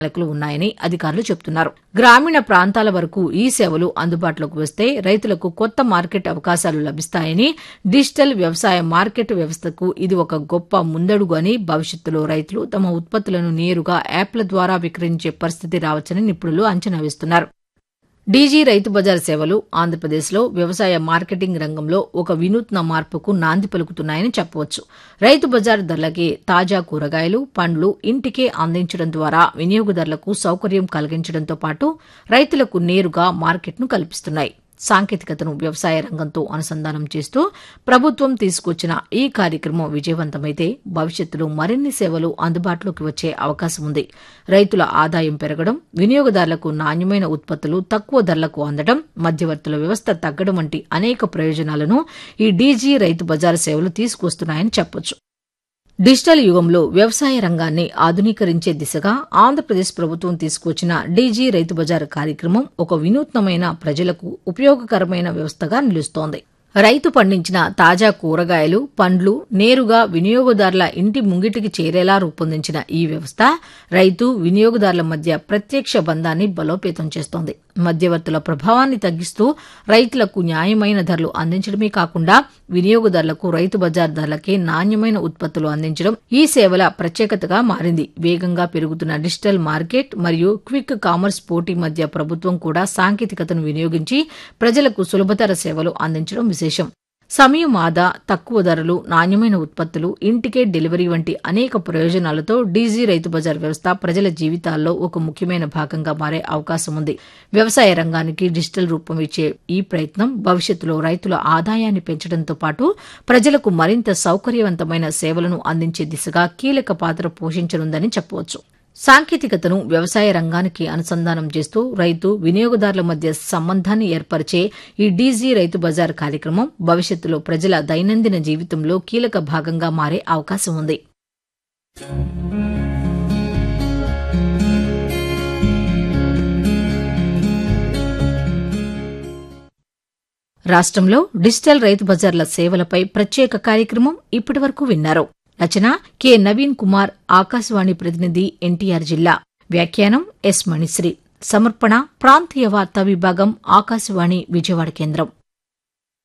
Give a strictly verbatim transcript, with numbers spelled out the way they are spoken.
ప్రణాళికలు ఉన్నాయని అధికారులు చెబుతున్నారు. గ్రామీణ ప్రాంతాల వరకు ఈ సేవలు అందుబాటులోకి వస్తే రైతులకు కొత్త మార్కెట్ అవకాశాలు లభిస్తాయని, డిజిటల్ వ్యవసాయ మార్కెట్ వ్యవస్థకు ఇది ఒక గొప్ప ముందడుగు అని, భవిష్యత్తులో రైతులు తమ ఉత్పత్తులను నేరుగా యాప్ల ద్వారా విక్రయించే పరిస్థితి రావచ్చని నిపుణులు అంచనా వేస్తున్నారు. డీజీ రైతు బజార్ సేవలు ఆంధ్రప్రదేశ్లో వ్యవసాయ మార్కెటింగ్ రంగంలో ఒక వినూత్న మార్పుకు నాంది పలుకుతున్నాయని చెప్పవచ్చు. రైతు బజార్ ధరలకే తాజా కూరగాయలు, పండ్లు ఇంటికే అందించడం ద్వారా వినియోగదారులకు సౌకర్యం కలిగించడంతో పాటు రైతులకు నేరుగా మార్కెట్ను కల్పిస్తున్నాయి. సాంకేతికతను వ్యవసాయ రంగంతో అనుసంధానం చేస్తూ ప్రభుత్వం తీసుకొచ్చిన ఈ కార్యక్రమం విజయవంతమైతే భవిష్యత్తులో మరిన్ని సేవలు అందుబాటులోకి వచ్చే అవకాశం ఉంది. రైతుల ఆదాయం పెరగడం, వినియోగదారులకు నాణ్యమైన ఉత్పత్తులు తక్కువ ధరలకు అందడం, మధ్యవర్తుల వ్యవస్థ తగ్గడం వంటి అనేక ప్రయోజనాలను ఈ డీజీ రైతు బజార్ సేవలు తీసుకొస్తున్నాయని చెప్పొచ్చు. డిజిటల్ యుగంలో వ్యవసాయ రంగాన్ని ఆధునీకరించే దిశగా ఆంధ్రప్రదేశ్ ప్రభుత్వం తీసుకొచ్చిన డీజీ రైతు బజార్ కార్యక్రమం ఒక వినూత్నమైన, ప్రజలకు ఉపయోగకరమైన వ్యవస్థగా నిలుస్తోంది. రైతు పండించిన తాజా కూరగాయలు, పండ్లు నేరుగా వినియోగదారుల ఇంటి ముంగిటికి చేరేలా రూపొందించిన ఈ వ్యవస్థ రైతు, వినియోగదారుల మధ్య ప్రత్యక్ష బంధాన్ని బలోపేతం చేస్తోంది. మధ్యవర్తుల ప్రభావాన్ని తగ్గిస్తూ రైతులకు న్యాయమైన ధరలు అందించడమే కాకుండా వినియోగదారులకు రైతు బజార్ ధరలకే నాణ్యమైన ఉత్పత్తులు అందించడం ఈ సేవల ప్రత్యేకతగా మారింది. వేగంగా పెరుగుతున్న డిజిటల్ మార్కెట్ మరియు క్విక్ కామర్స్ పోటీ మధ్య ప్రభుత్వం కూడా సాంకేతికతను వినియోగించి ప్రజలకు సులభతర సేవలు అందించడం విశేషం. సమయం ఆదా, తక్కువ ధరలు, నాణ్యమైన ఉత్పత్తులు, ఇంటికే డెలివరీ వంటి అనేక ప్రయోజనాలతో డీజీ రైతు బజార్ వ్యవస్థ ప్రజల జీవితాల్లో ఒక ముఖ్యమైన భాగంగా మారే అవకాశం ఉంది. వ్యవసాయ రంగానికి డిజిటల్ రూపం ఇచ్చే ఈ ప్రయత్నం భవిష్యత్తులో రైతుల ఆదాయాన్ని పెంచడంతో పాటు ప్రజలకు మరింత సౌకర్యవంతమైన సేవలను అందించే దిశగా కీలక పాత్ర పోషించనుందని చెప్పవచ్చు. సాంకేతికతను వ్యవసాయ రంగానికి అనుసంధానం చేస్తూ రైతు, వినియోగదారుల మధ్య సంబంధాన్ని ఏర్పరిచే ఈ డీజీ రైతు బజార్ కార్యక్రమం భవిష్యత్తులో ప్రజల దైనందిన జీవితంలో కీలక భాగంగా మారే అవకాశం ఉంది. రాష్ట్రంలో డిజిటల్ రైతు బజార్ల సేవలపై ప్రత్యేక కార్యక్రమం ఇప్పటివరకు విన్నారు. రచన కె నవీన్ కుమార్, ఆకాశవాణి ప్రతినిధి ఎన్టీఆర్ జిల్లా. వ్యాఖ్యానం ఎస్ మణిశ్రీ. సమర్పణ ప్రాంతీయ వార్తా విభాగం, ఆకాశవాణి విజయవాడ కేంద్రం.